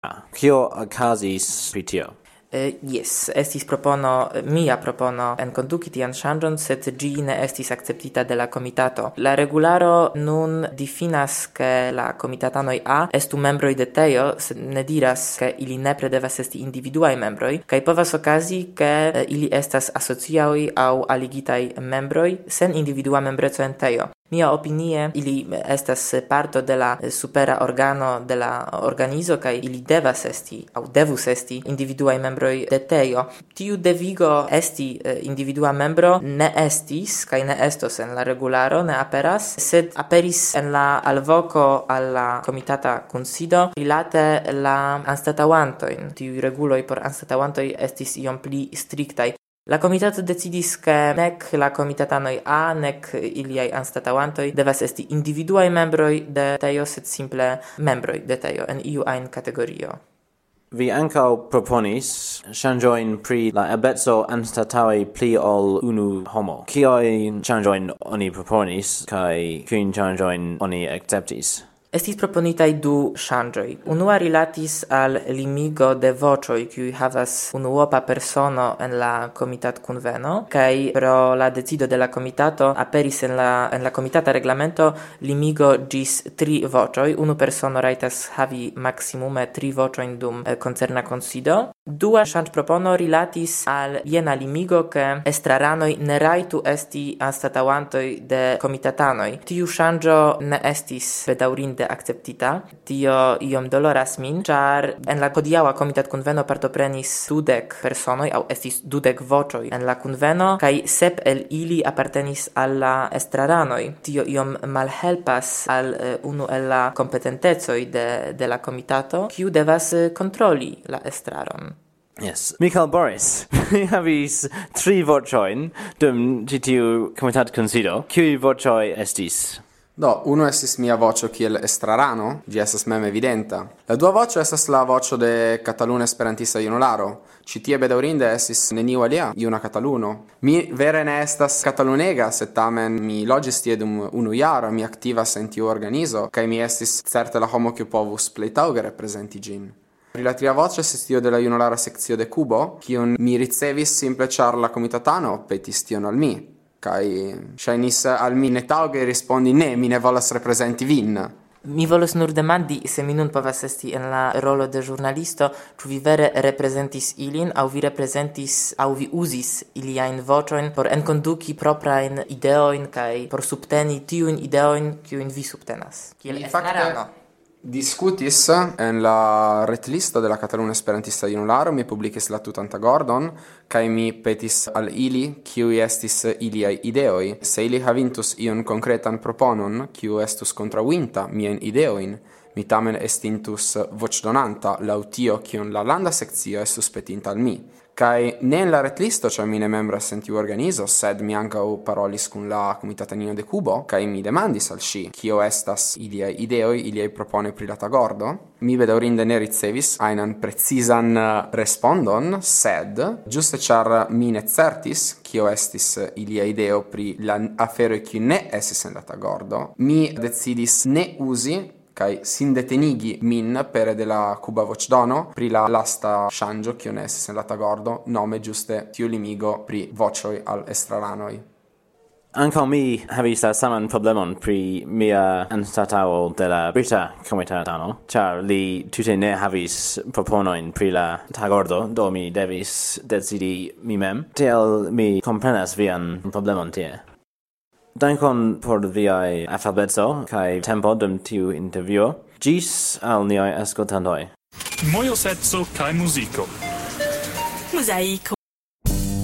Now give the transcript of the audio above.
Kio okazis pri tio? Yes, estis mia propono enkonduki tian ŝanĝon, sed ĝi ne estis akceptita de la komitato. La regularo nun difinas ke la komitatanoj A estu membroj de tejo, sed ne diras ke ili nepre devas esti individuaj membroj, kaj povas okazi ke ili estas asociaoj aŭ aligitaj membroj sen individua membreco en tejo. Mia opinie, ili estas parto de la supera organo de la organizo kaj ili devas esti aŭ devus esti individuaj membroj de tejo. Tiu devigo esti individua membro ne estis kaj ne estos en la regularo, ne aperas, sed aperis en la alvoko al la komitata kunsido rilate la anstataŭantojn. Tiuj reguloj por anstataŭantoj estis iom pli striktaj. La komitato decidis ke nek la komitatanoj A, nek iliaj anstataŭantoj devas esti individuaj membroj de tejo, sed simple membroj de tejo en iu ajn kategorio. Vi ankaŭ proponis ŝanĝojn pri la ebleco anstataŭi pli ol unu homo. Kiujn ŝanĝojn oni proponis kaj kiujn ŝanĝojn oni akceptis? Estis proponitaj du ŝanĝoj. Unua rilatis al limigo de voĉoj, kiuj havas unuopa persono en la komitatkunveno, kaj pro la decido de la komitato aperis en la komitata reglamento limigo ĝis 3 voĉoj. Unu persono rajtas havi maksimume 3 voĉojn dum koncerna kunsido. Dua ŝanĝpropono rilatis al jena limigo, ke estraranoj ne rajtu esti anstataŭantoj de komitatanoj. Tiu ŝanĝo ne estis bedaŭrinde akceptita. Tio iom doloras min, ĉar en la hodiaŭa komitatkunveno partoprenis 20 personoj aŭ estis 20 voĉoj en la kunveno kaj 7 el ili apartenis al la estraranoj. Tio iom malhelpas al unu el la kompetentecoj de la komitato, kiu devas kontroli la estraron. Yes. Michael Boris, vi havis 3 voĉojn dum ĉi tiu komitatkunsido. Kiuj voĉoj estis? Uno estis mia voĉo kiel estrarano, ĝi estas mem evidenta. La dua voĉo estas la voĉo de Kataluna Esperantista Junularo. Ĉi tie bedaŭrinde estis neniu alia juna kataluno. Mi vere ne estas katalunega, sed tamen mi loĝis tie dum 1 jaro, mi aktivas en tiu organizo, kaj mi estis certe la homo kiu povus plej taŭge reprezenti ĝin. Pri la tria voĉo estis tio de la junulara sekcio de Kubo, kiun mi ricevis simple ĉar la komitatano petis tion al mi. Kaj ŝajnis al mi netaŭge rispondi ne, mi ne volas reprezenti vin. Mi volus nur demandi, se mi nun povas esti en la rolo de ĵurnalisto, ĉu vi vere reprezentis ilin, aŭ vi reprezentis, aŭ vi uzis iliajn voĉojn por enkonduki proprajn ideojn kaj por subteni tiujn ideojn, kiujn vi subtenas. Kiel estrarano. Discutis en la retlisto de la Kataluna Esperantista Junularo, mi publikis la tutan tagordon, kaj mi petis al ili, kiuj estis iliaj ideoj. Se ili havintus ion konkretan proponon, kiu estus kontraŭinta miajn ideojn, mi tamen estintus voĉdonanta laŭ tio, kiun la landa sekcio estus petinta al mi. Kaj ne en la retlisto, ĉar mi ne membras en tiu organizo, sed mi ankaŭ parolis kun la komitatanino de Kubo, kaj mi demandis al ŝi, kio estas iliaj ideoj, iliaj proponoj pri la tagordo. Mi bedaŭrinde ne ricevis ajnan precizan respondon, sed ĝuste ĉar mi ne certis, kio estis ilia ideo pri la aferoj kiuj ne estis en la tagordo, mi decidis ne uzi kaj sindetenigi min pere de la Kuba voĉdono pri la lasta ŝanĝo kiu ne estis en la tagordo, nome ĝuste tiu limigo pri voĉoj al estraranoj. Ankaŭ mi havis la saman problemon pri mia anstataŭo de la brita komitatano, ĉar li tute ne havis proponojn pri la tagordo, do mi devis decidi mi mem. Tiel mi komprenas vian problemon tie. Dankon por viaj afableco kaj tempo dum tiu intervjuo. Ĝis al niaj aŭskultantoj. Mojoseco kaj muziko. Mozaiko.